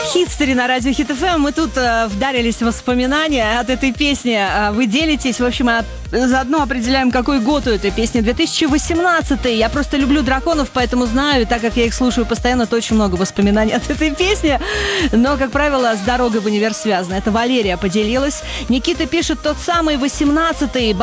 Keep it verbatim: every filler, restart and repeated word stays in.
Хитстери на радио Хит эф эм. Мы тут э, вдарились в воспоминания от этой песни. Э, вы делитесь, в общем, от, заодно определяем, какой год у этой песни. две тысячи восемнадцатый. Я просто люблю драконов, поэтому знаю, так как я их слушаю постоянно, то очень много воспоминаний от этой песни. Но, как правило, с дорогой в универ связано. Это Валерия поделилась. Никита пишет: тот самый восемнадцатый.